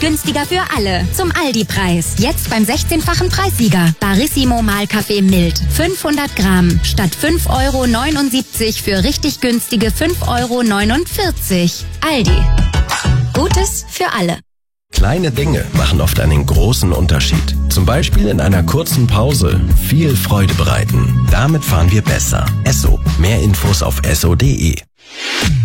günstiger für alle. Zum Aldi-Preis. Jetzt beim 16-fachen Preissieger. Barissimo Mahlkaffee mild. 500 Gramm. Statt 5,79 € für richtig günstige 5,49 €. Aldi. Gutes für alle. Kleine Dinge machen oft einen großen Unterschied. Zum Beispiel in einer kurzen Pause viel Freude bereiten. Damit fahren wir besser. Esso. Mehr Infos auf esso.de.